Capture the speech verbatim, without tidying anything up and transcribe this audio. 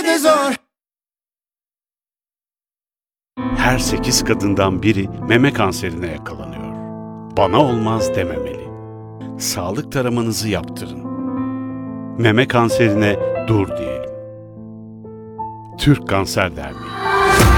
de zor. Her sekiz kadından biri meme kanserine yakalanıyor. Bana olmaz dememeli. Sağlık taramanızı yaptırın. Meme kanserine dur diyelim. Türk Kanser Derneği.